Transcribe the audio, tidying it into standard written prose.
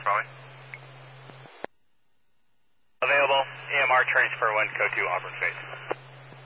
Raleigh. Available, EMR transfer 1, code 2, Auburn Face.